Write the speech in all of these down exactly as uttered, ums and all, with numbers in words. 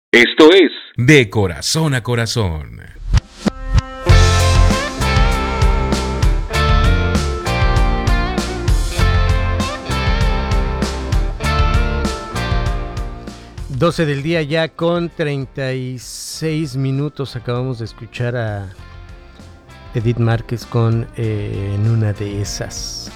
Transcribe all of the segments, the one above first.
Esto es De Corazón a Corazón. doce del día ya con treinta y seis minutos. Acabamos de escuchar a Edith Márquez con eh, En una de esas.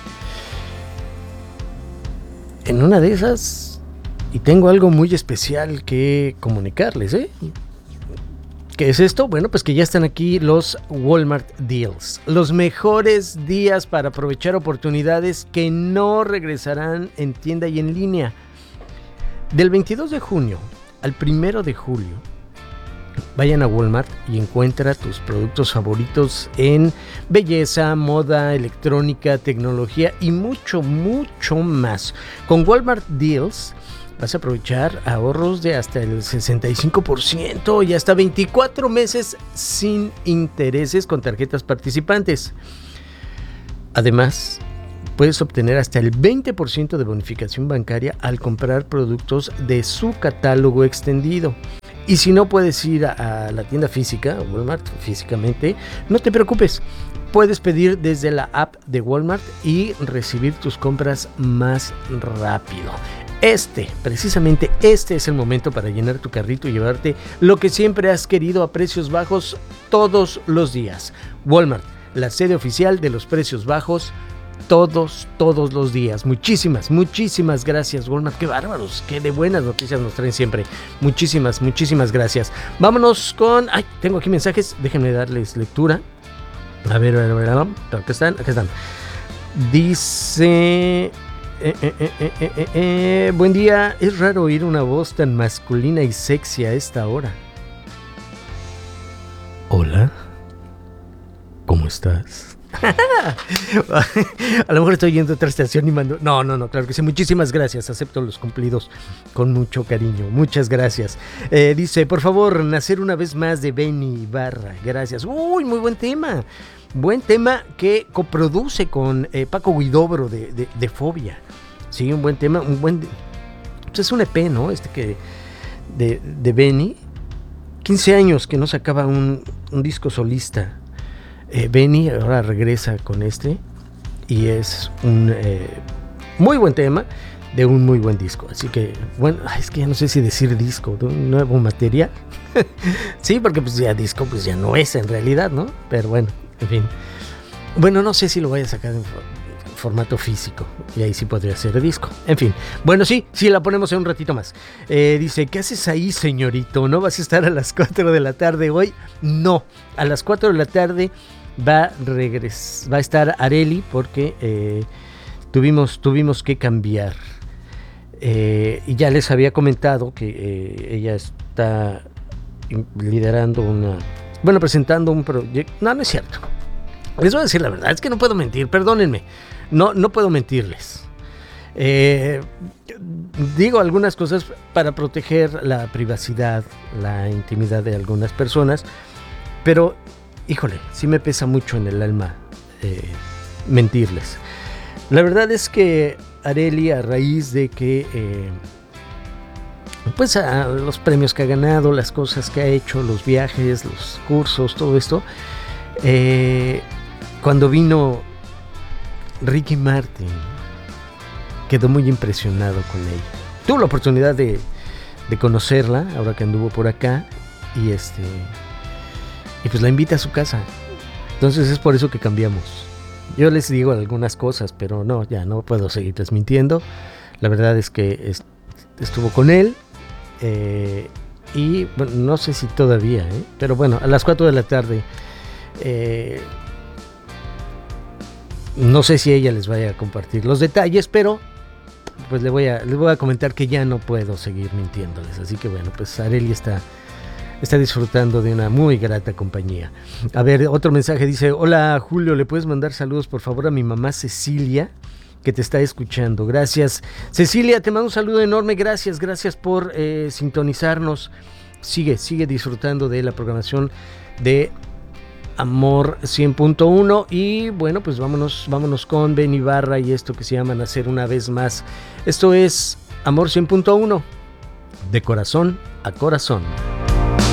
En una de esas, y tengo algo muy especial que comunicarles, ¿eh? ¿Qué es esto? Bueno, pues que ya están aquí los Walmart Deals. Los mejores días para aprovechar oportunidades que no regresarán en tienda y en línea. Del veintidós de junio al primero de julio, vayan a Walmart y encuentra tus productos favoritos en belleza, moda, electrónica, tecnología y mucho, mucho más. Con Walmart Deals vas a aprovechar ahorros de hasta el sesenta y cinco por ciento y hasta veinticuatro meses sin intereses con tarjetas participantes. Además, puedes obtener hasta el veinte por ciento de bonificación bancaria al comprar productos de su catálogo extendido. Y si no puedes ir a, a la tienda física, Walmart físicamente, no te preocupes. Puedes pedir desde la app de Walmart y recibir tus compras más rápido. Este, precisamente este es el momento para llenar tu carrito y llevarte lo que siempre has querido a precios bajos todos los días. Walmart, la sede oficial de los precios bajos todos, todos los días. Muchísimas, muchísimas gracias, Walmart. Qué bárbaros, qué de buenas noticias nos traen siempre. Muchísimas, muchísimas gracias. Vámonos con... Ay, tengo aquí mensajes, déjenme darles lectura. A ver, a ver, a ver, a ver. ¿Acá están? Acá están. Dice... Eh, eh, eh, eh, eh, eh, buen día, es raro oír una voz tan masculina y sexy a esta hora. Hola, ¿cómo estás? A lo mejor estoy yendo a otra estación y mando... No, no, no, claro que sí. Muchísimas gracias. Acepto los cumplidos con mucho cariño. Muchas gracias. Eh, dice, por favor, nacer una vez más de Benny Ibarra. Gracias. Uy, muy buen tema. Buen tema que coproduce con eh, Paco Huidobro de, de, de Fobia. Sí, un buen tema. Un buen... Pues es un E P, ¿no? Este que... De, de Benny. quince años que no sacaba un, un disco solista. Eh, Benny ahora regresa con este y es un eh, muy buen tema de un muy buen disco. Así que, bueno, es que ya no sé si decir disco, de un nuevo material. Sí, porque pues ya disco pues ya no es en realidad, ¿no? Pero bueno, en fin. Bueno, no sé si lo voy a sacar en formato físico y ahí sí podría ser disco. En fin, bueno, sí, sí la ponemos en un ratito más. Eh, dice, ¿qué haces ahí, señorito? ¿No vas a estar a las cuatro de la tarde hoy? No, a las cuatro de la tarde va a regres- va a estar Areli porque eh, tuvimos, tuvimos que cambiar. Eh, y ya les había comentado que eh, ella está liderando una... Bueno, presentando un proyecto... No, no es cierto. Les voy a decir la verdad, es que no puedo mentir, perdónenme. No, no puedo mentirles. Eh, digo algunas cosas para proteger la privacidad, la intimidad de algunas personas, pero... Híjole, sí me pesa mucho en el alma eh, mentirles. La verdad es que Areli, a raíz de que eh, pues a los premios que ha ganado, las cosas que ha hecho, los viajes, los cursos, todo esto, eh, cuando vino Ricky Martin, quedó muy impresionado con ella. Tuve la oportunidad de, de conocerla ahora que anduvo por acá y este... Y pues la invita a su casa. Entonces es por eso que cambiamos. Yo les digo algunas cosas, pero no, ya no puedo seguirles mintiendo. La verdad es que est- estuvo con él. Eh, y bueno, no sé si todavía, ¿eh? Pero bueno, a las cuatro de la tarde. Eh, no sé si ella les vaya a compartir los detalles, pero pues les voy a, les voy a comentar que ya no puedo seguir mintiéndoles. Así que bueno, pues Areli está... Está disfrutando de una muy grata compañía. A ver, otro mensaje dice, hola Julio, ¿le puedes mandar saludos por favor a mi mamá Cecilia, que te está escuchando? Gracias. Cecilia, te mando un saludo enorme, gracias, gracias por eh, sintonizarnos. Sigue, sigue disfrutando de la programación de Amor cien punto uno y bueno, pues vámonos, vámonos con Benny Ibarra y esto que se llama Nacer una vez más. Esto es Amor cien punto uno, de corazón a corazón.